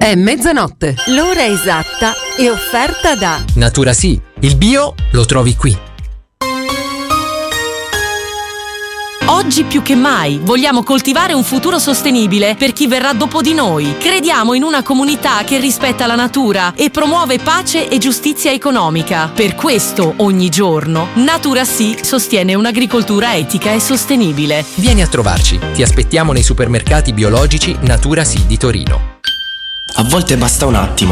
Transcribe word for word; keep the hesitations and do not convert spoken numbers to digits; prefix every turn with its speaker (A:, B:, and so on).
A: È mezzanotte.
B: L'ora esatta è offerta da
C: Natura Sì, il bio lo trovi qui.
D: Oggi più che mai vogliamo coltivare un futuro sostenibile per chi verrà dopo di noi. Crediamo in una comunità che rispetta la natura e promuove pace e giustizia economica. Per questo, ogni giorno, Natura Sì sostiene un'agricoltura etica e sostenibile.
C: Vieni a trovarci. Ti aspettiamo nei supermercati biologici Natura Sì di Torino.
E: A volte basta un attimo